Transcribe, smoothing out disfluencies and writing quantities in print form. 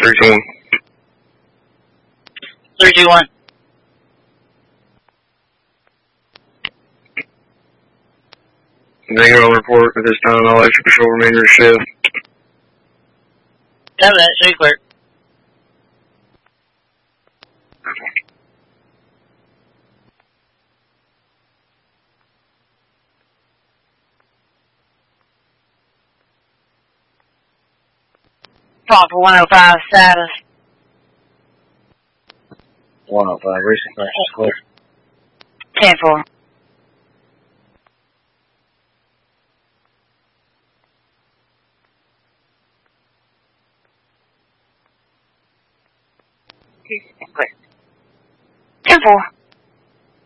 321. 321. Bingo report at this time. All extra patrol remain your shift. Cover that, stay clear. Call for 105 status. 105, recent clearance is clear. 10-4. Clear. 10-4.